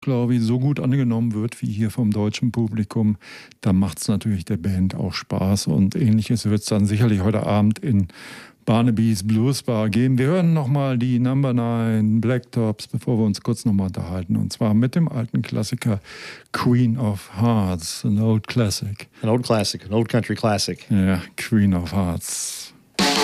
glaube ich, so gut angenommen wird wie hier vom deutschen Publikum, dann macht es natürlich der Band auch Spaß. Und ähnliches wird es dann sicherlich heute Abend in Barnaby's Blues Bar geben. Wir hören nochmal die Number 9 Blacktops, bevor wir uns kurz nochmal unterhalten. Und zwar mit dem alten Klassiker Queen of Hearts, an old classic. An old classic, an old country classic. Ja, Queen of Hearts.